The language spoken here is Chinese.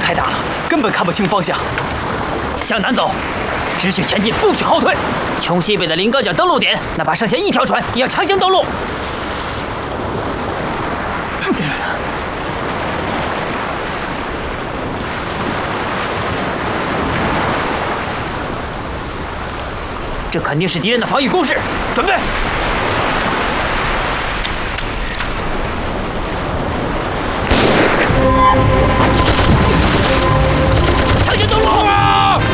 太大了，根本看不清方向。向南走，只许前进，不许后退。琼西北的临港角登陆点，哪怕剩下一条船，也要强行登陆。这肯定是敌人的防御工事，准备。